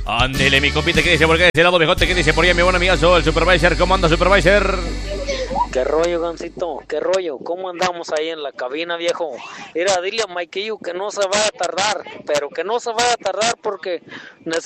Ándele, mi compita, ¿qué dice por qué? De ese lado, viejote, ¿qué dice por allá, mi buen amigazo? El Supervisor, ¿cómo anda, Supervisor? ¿Qué rollo, Gancito? ¿Qué rollo? ¿Cómo andamos ahí en la cabina, viejo? Mira, dile a Maikillo que no se vaya a tardar, pero que no se vaya a tardar porque